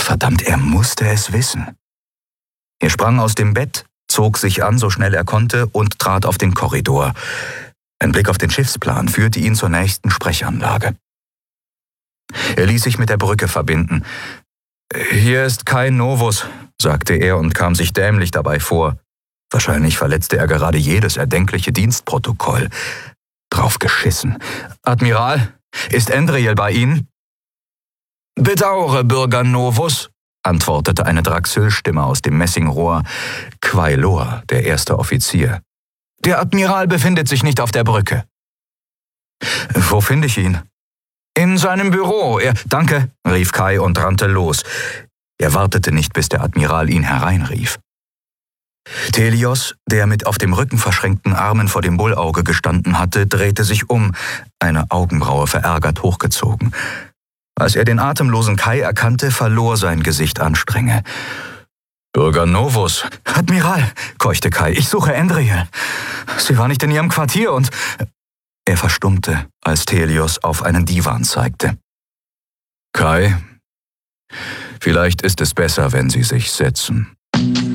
Verdammt, er musste es wissen. Er sprang aus dem Bett, zog sich an, so schnell er konnte, und trat auf den Korridor. Ein Blick auf den Schiffsplan führte ihn zur nächsten Sprechanlage. Er ließ sich mit der Brücke verbinden. »Hier ist kein Novus«, sagte er und kam sich dämlich dabei vor. Wahrscheinlich verletzte er gerade jedes erdenkliche Dienstprotokoll. Drauf geschissen. »Admiral, ist Endriel bei Ihnen?« »Bedauere, Bürger Novus«, antwortete eine Draxylstimme aus dem Messingrohr. Quailor, der erste Offizier. »Der Admiral befindet sich nicht auf der Brücke.« »Wo finde ich ihn?« »In seinem Büro. Danke«, rief Kai und rannte los. Er wartete nicht, bis der Admiral ihn hereinrief. Thelios, der mit auf dem Rücken verschränkten Armen vor dem Bullauge gestanden hatte, drehte sich um, eine Augenbraue verärgert hochgezogen. Als er den atemlosen Kai erkannte, verlor sein Gesicht Anstrenge. »Bürger Novus!« »Admiral«, keuchte Kai, »ich suche Endriel. Sie war nicht in ihrem Quartier und...« Er verstummte, als Thelios auf einen Divan zeigte. »Kai, vielleicht ist es besser, wenn Sie sich setzen.«